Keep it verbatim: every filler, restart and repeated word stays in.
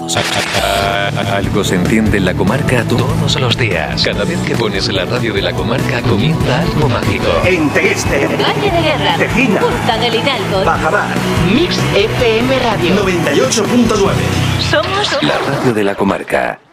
todos. Algo se entiende en la comarca todos los días. Cada vez que pones la radio de la comarca comienza algo mágico. En Tegueste, Valle de Guerra, Tejina, Punta del Hidalgo, Bajamar, Mix F M Radio noventa y ocho punto nueve. Somos La radio de la comarca.